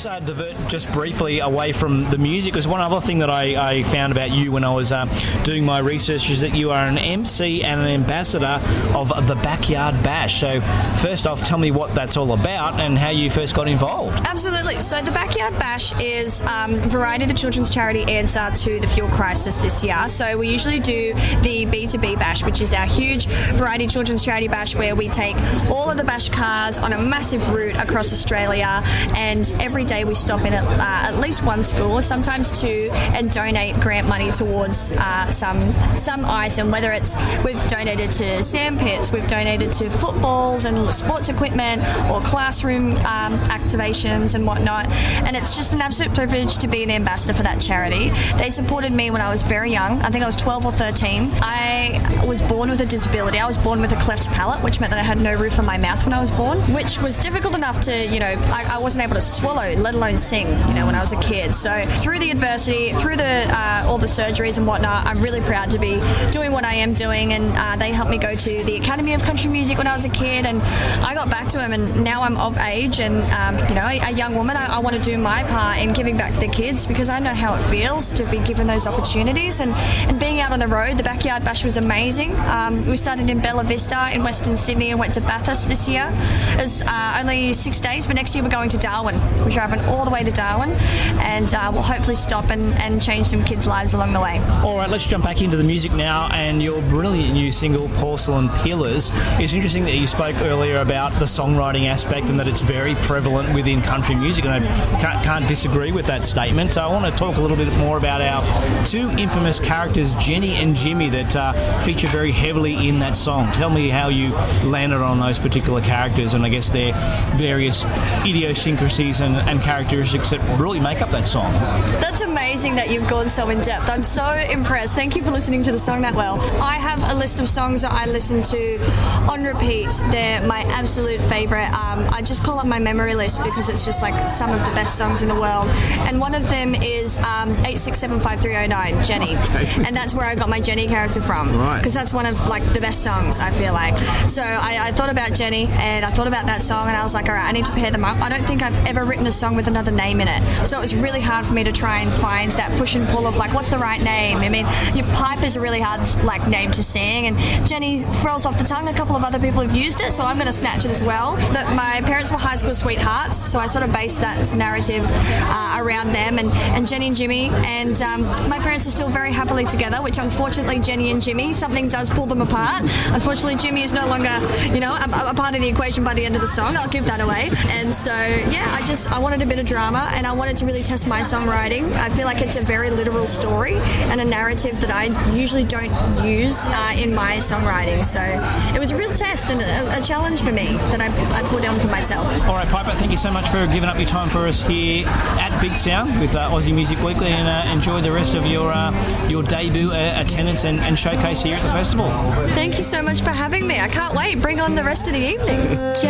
let's divert just briefly away from the music, because one other thing that I found about you when I was doing my research is that you are an MC and an ambassador of the Backyard Bash. So first off, tell me what that's all about and how you first got involved. Absolutely. So the Backyard Bash is Variety, the children's charity answer to the fuel crisis this year. So we usually do the B2B Bash, which is our huge Variety children's charity bash where we take all of the bash cars on a massive route across Australia, and every day we stop in at least one school, sometimes two, and donate grant money towards some item, whether it's we've donated to sand pits, we've donated to footballs and sports equipment, or classroom activations and whatnot. And it's just an absolute privilege to be an ambassador for that charity. They supported me when I was very young. I think I was 12 or 13. I was born with a disability. I was born with a cleft palate, which meant that I had no roof on my mouth when I was born, which was difficult enough to, I wasn't able to swallow, let alone sing, when I was a kid. So through the adversity, through all the surgeries and whatnot, I'm really proud to be doing what I am doing. And they helped me go to the Academy of Country Music when I was a kid, and I got back to them, and now I'm of age and, a young woman. I want to do my part in giving back to the kids, because I know how it feels to be given those opportunities and being out on the road. The Backyard Bash was amazing. We started in Bella Vista in Western Sydney and went to Bathurst this year. It was only 6 days, but next year we're going to Darwin. We're driving all the way to Darwin, and we'll hopefully stop and change some kids' lives along the way. All right, let's jump back into the music now, and your brilliant new single, Porcelain Pillars. It's interesting that you spoke earlier about the songwriting aspect and that it's very prevalent within country music, and I can't disagree with that statement. So I want to talk a little bit more about our two infamous characters, Jenny and Jimmy, that feature very heavily in that song. Tell me how you landed on those particular characters and I guess their various idiosyncrasies and characteristics that really make up that song. That's amazing that you've gone so in depth. I'm so impressed. Thank you for listening to the song that well. I have a list of songs that I listen to on repeat. They're my absolute favourite. I just call it my memory list because it's just like some of the best songs in the world. And one of them is 8675309, Jenny. Okay. And that's where I got my Jenny character from. Right. Because that's one of like the best songs, I feel like. So I thought about Jenny and I thought about that song and I was like, all right, I need to pair them up. I don't think I've ever written a song with another name in it. So it was really hard for me to try and find that push and pull of like, what's the right name? I mean, your Pipe is a really hard like name to sing, and Jenny rolls off the tongue. A couple of other people have used it, so I'm going to snatch it as well. But my parents were high school sweethearts, so I sort of based that narrative around them and Jenny and Jimmy. And my parents are still very happily together, which unfortunately Jenny and Jimmy, something does pull them apart. Unfortunately, Jimmy is no longer, a part of the equation by the end of the song. I'll give that away. And so, yeah, I wanted a bit of drama, and I wanted to really test my songwriting. I feel like it's a very literal story and a narrative that I usually don't use in my songwriting. So it was a real test and a challenge for me that I put on for myself. All right, Piper, thank you so much for giving up your time for us here at Big Sound with Aussie Music Weekly, and enjoy the rest of your debut attendance and showcase here at the festival. Thank you so much for having me. I can't wait. Bring on the rest of the evening.